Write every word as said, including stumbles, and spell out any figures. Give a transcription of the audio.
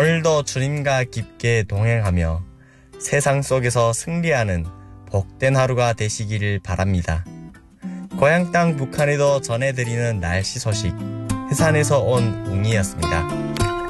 오늘도 주님과 깊게 동행하며 세상 속에서 승리하는 복된 하루가 되시기를 바랍니다. 고향 땅 북한에도 전해드리는 날씨 소식, 해산에서 온 웅이었습니다.